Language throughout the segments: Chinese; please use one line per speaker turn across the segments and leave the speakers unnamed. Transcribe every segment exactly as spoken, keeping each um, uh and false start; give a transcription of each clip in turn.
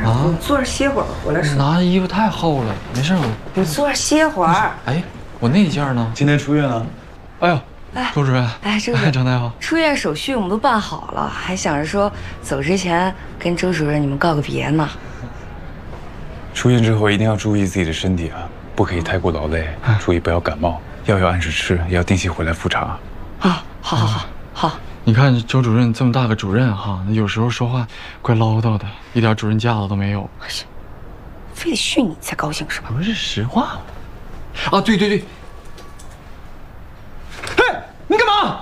啊，你坐着歇会儿，回来说。
拿衣服太厚了，没事，我
你坐着歇会儿。
哎，我那件呢？
今天出院了。
哎呦，
哎，
周主任，
哎，周主任，
张大夫，
出院手续我们都办好了，还想着说走之前跟周主任你们告个别呢。
出院之后一定要注意自己的身体啊，不可以太过劳累，注意不要感冒，药要按时吃，也要定期回来复查。
啊，好好好好。
你看周主任这么大个主任哈，有时候说话怪唠叨的，一点主任架子都没有。
哎呀，非得训你才高兴是吧？
不是实话吗？啊，对对对。嘿，你干嘛？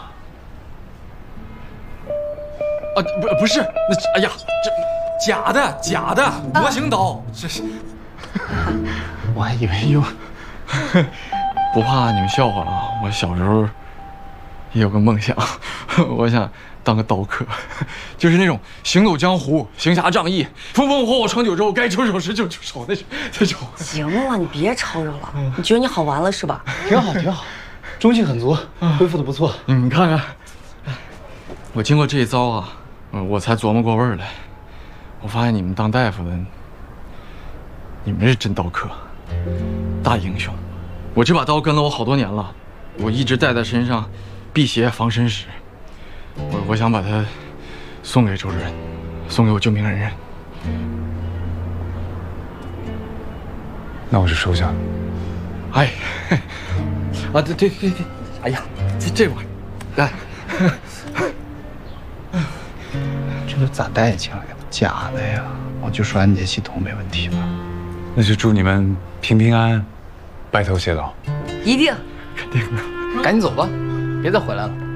啊，不不是，那哎呀，这假的假的模型刀，这是。我还以为用。不怕你们笑话啊，我小时候也有个梦想，我想当个刀客，就是那种行走江湖、行侠仗义、风风火火闯九州，该出手时就出手那种那种。
行了，你别吵吵了，你觉得你好玩了是吧？
挺好挺好，中气很足，恢复的不错。
嗯，你看看，我经过这一遭啊，我才琢磨过味儿来。我发现你们当大夫的，你们是真刀客，大英雄。我这把刀跟了我好多年了，我一直带在身上，辟邪防身时。我我想把它送给周主任，送给我救命恩人。
那我就收下了。
哎，啊，对对对对，哎呀，这这玩意儿，来，
这都咋带进来的？假的呀！我就说安检系统没问题吧。
那就祝你们平平安安，白头偕老。
一定。
肯定的。
赶紧走吧，别再回来了。